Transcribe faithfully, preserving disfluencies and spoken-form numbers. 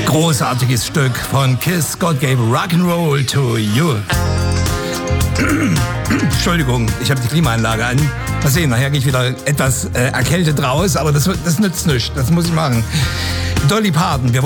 Großartiges Stück von Kiss, God Gave Rock'n'Roll to You. Entschuldigung, ich habe die Klimaanlage an. Mal sehen, nachher gehe ich wieder etwas äh, erkältet raus, aber das, das nützt nichts, das muss ich machen. Dolly Parton, wir